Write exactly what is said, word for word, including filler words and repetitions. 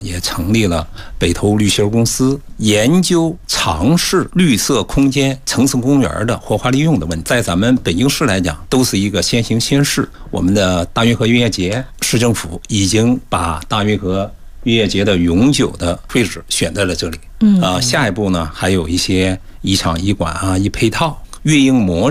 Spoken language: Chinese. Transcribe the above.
也成立了北投绿心公司，研究尝试绿色空间、城市公园的活化利用的问题。在咱们北京市来讲，都是一个先行先试。我们的大运河音乐节，市政府已经把大运河音乐节的永久的位置选在了这里。嗯，啊，下一步呢，还有一些一场一馆啊、一配套运营模式。